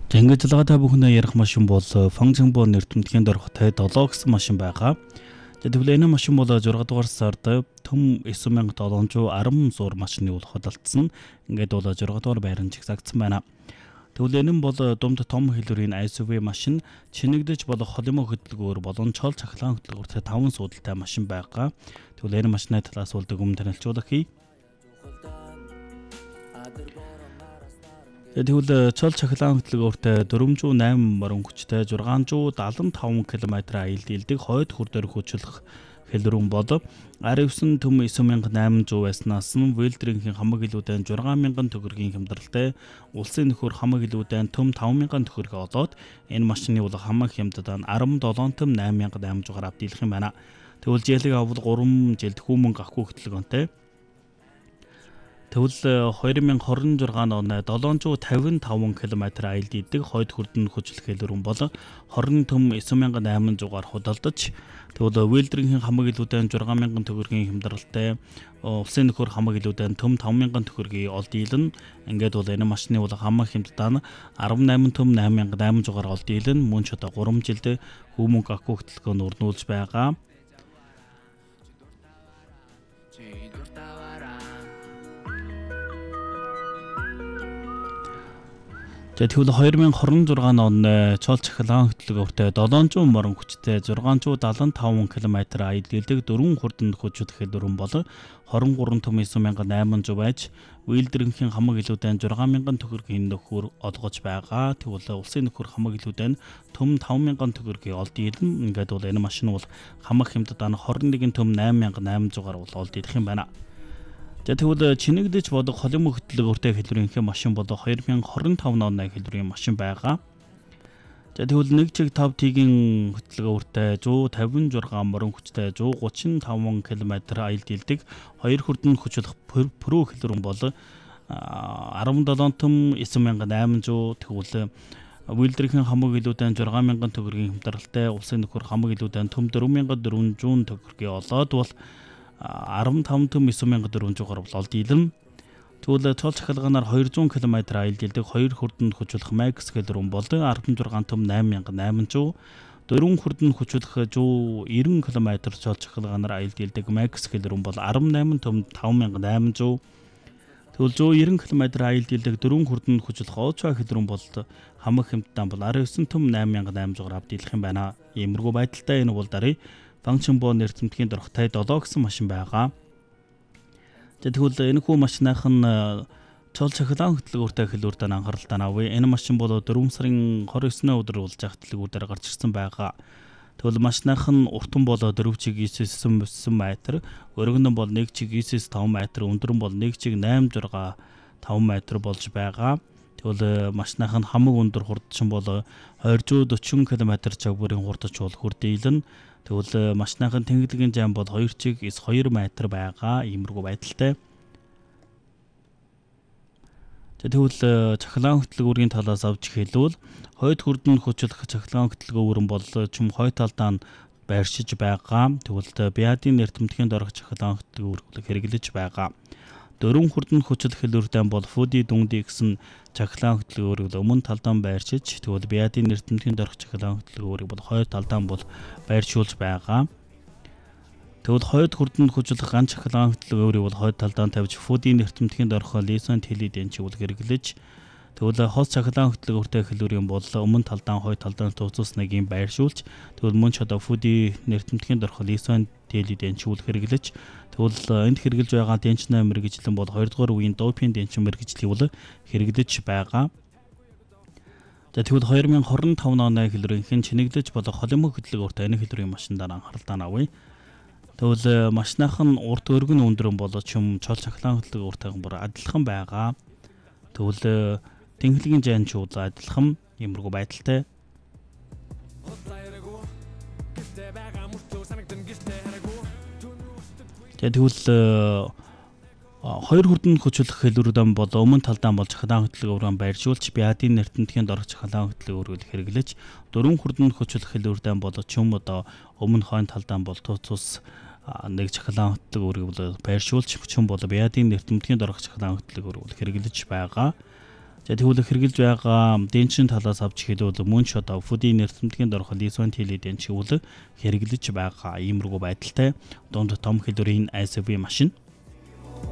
За ингээд залгаатай бүхэн ярих машин бол функцбо нэртэмтгэн дөрөхтэй 7 гэсэн машин байгаа. За тэгвэл энэ машин бол 6 дугаар сард төм 9710 зур машины болоход алдсан. Ингээд бол 6 дугаар байранд жигсагдсан байна. Тэгвэл энэ бол дунд том хэлбэрийн SUV машин, чинэгдэж болох холимоо хөдөлгөөр болон чол цахилгаан хөдөлгөөртэй 5 суудалтай машин байгаа. Тэгвэл энэ машины талаас бол дүгнэлт танилцуулах хий. Тэгвэл чол цахилгаан хөдөлгөөртэй 408 морин хүчтэй 675 км аялд илдэг хойд хүрдээр хүчлэх хэлбэрүүн бол R9 төм 9800 байснаас нь Вилдрингийн хамаг илүүдэн 6000 төгрөгийн хямдралтай улсын нөхөр хамаг илүүдэн төм 5000 төгрөг олоод энэ машины бол хамаг хямдад 17 төм 8800-аар авдийлах юм байна. Тэгвэл жилиг авал 3 жилд хүмүүн гахгүй хөдөлгөөнтэй. Тэгвэл 2026 онд 755 км аялд идэг хойд хүрдэнд хүчлэх хэлбэрүүн бол 20 төм 9800-аар худалдаж тэгвэл Вилдрингийн хамаг илүүдэн 6000 төгрөгийн хямдралтай улсын нөхөр хамаг илүүдэн төм 5000 төгрөгийг олд ийлэн. Ингээд бол энэ машины бол хамаг хямдтаа 18 төм 8800-аар олд ийлэн. Мөн ч одоо 3 жилд хүмүүн гахгүй хөдөлгөөнд өрнүүлж байгаа. Тэгвэл 2026 онд чол цахилгаан хөдөлгөөртэй 700 морин хүчтэй 675 км аялд илдэг 4 хүрдэнд хүчлэх хэлбэрүүн бол 23 төм 9800 байж Вилдрингийн хамаг илүүдэн 6000 төгрөгийн нөхөр олгож байгаа. Тэгвэл улсын нөхөр хамаг илүүдэн төм 5000 төгрөгийг олд ийлэн. Ингээд бол энэ машин бол хамаг хямдад 21 төм 8800-аар олд идэх юм байна. За тэгвэл чинэгдэж болох холимоо хөдөлгөөртэй хэлбэрийн машин бол 2025 оны хэлбэрийн машин байгаа. За тэгвэл 1.5 T-ийн хөдөлгөөртэй 156 морин хүчтэй 135 км аялд илдэг 2 хүрдэнд хүчлэх Pro хэлбэрүүн бол 17 төм 9800 тэгвэл Вилдрингийн хамаг илүүдэн 6000 төгрөгийн хямдралтай улсын нөхөр хамаг илүүдэн төм 4400 төгрөгийг олоод бол 15 төм 9400-аар олд ийлэн. Тэгвэл чол цахилгаанаар 200 км аялд илдэг 2 хүрдэнд хүчлэх Max хэлбэрүүн бол 16 төм 8800, 4 хүрдэнд хүчлэх 190 км чол цахилгаанаар аялд илдэг Max хэлбэрүүн бол 18 төм 5800. Тэгвэл 190 км аялд илдэг 4 хүрдэнд хүчлэх Ultra хэлбэрүүн бол хамаг хямдтай бол 19 төм 8800-аар авдийлах юм байна. Иймэрхүү байдалтай энэ бол дарыг функцбо нэртэмтгэн дөрөхтэй 7 гэсэн машин байгаа. За тэгвэл энэ хүү машиных нь чол цахилгаан хөдөлгөөртэй хэлбэрт анхааралтай авъя. Энэ машин бол 4 сарын 29-ны өдөр болж захидлгуудаар гарч ирсэн байгаа. Тэгвэл машиных нь уртан бол 4 чиг 9.9 м, өргөн нь бол 1 чиг 9.5 м, өндөр нь бол 1 чиг 8.6 5 м болж байгаа. Тэгвэл машиных нь хамаг өндөр хурдчин бол 240 км цагаарийн хурдч бол хүрдэйлэн. Тэгвэл машиныхын тэнгэрлэгийн зам бол 2 чиг 2 м байгаа. Иймэрхүү байдалтай. Тэгвэл цахилгаан хөдөлгөөрийн талаас авч хэлвэл хойд хүрдэнд хүчлэх цахилгаан хөдөлгөөр бол чим хойд талдаа нь байршиж байгаа. Тэгвэл Биадийн нэртэмтгэн дөрөх цахилгаан хөдөлгөөр хэрэглэж байгаа. 4 хүрдэнд хүчлэх хэлбэртэй бол Foodie дүнди гэсэн цахилгаан хөдөлгөөрийг өмнө талдаа байршиж, тэгвэл Биадийн нэртэмтгэн дөрөх цахилгаан хөдөлгөөрийг бол хойд талдаа бол байршуулж байгаа. Тэгвэл хойд хүрдэнд хүчлэх ганц цахилгаан хөдөлгөөрийг бол хойд талдаа тавьж Foodie нэртэмтгэн дөрөх лизон теледэн чиглэл хэрэглэж, тэгвэл хос цахилгаан хөдөлгөөртэй хэлбэрийн бол өмнө талдаа хойд талдаа тууцуулсныг юм байршуулж, тэгвэл мөн ч одоо Foodie нэртэмтгэн дөрөх лизон теледэн чиглэл хэрэглэж, тэгвэл энд хэрэглэж байгаа денчнэ мэргэжлэн бол 2 дугаар үеийн допийн денчин мэргэжлийг бол хэрэглэж байгаа. За тэгвэл 2025 оны хэлбэрийн чинэгдэж болох холимоо хөдөлгөөртэй энэ хэлбэрийн машиндаа анхааралтай авъя. Тэгвэл машиных нь урт өргөн өндөр болоод чим чол цахилгаан хөдөлгөөртэй бүр адилхан байгаа. Тэгвэл тэнхлэгийн зайч бол адилхан иймэрхүү байдалтай. Тэгвэл 2 хүрдэнд хүчлэх хэлбэрүүд бол өмнө талдаа бол цахилгаан хөдөлгөөрөөр байршуулж Биадийн нэртэмтгэн дөрөх цахилгаан хөдөлгөөрийг хэрэглэж, 4 хүрдэнд хүчлэх хэлбэртэй бол чим одоо өмнө хойно талдаа бол тууцус нэг цахилгаан хөдөлгөөрийг бол байршуулж чим бол Биадийн нэртэмтгэн дөрөх цахилгаан хөдөлгөөрийг хэрэглэж байгаа. За тэгвэл хэрэгжилж байгаа денчин талаас авч хэлбэл мөн ч одоо Foodie нэрсэмтгийн дорхол Ison Tele-ийн чиглэл хэрэглэж байгаа иймэрхүү байдалтай дунд том хэлбэрийн ISV машин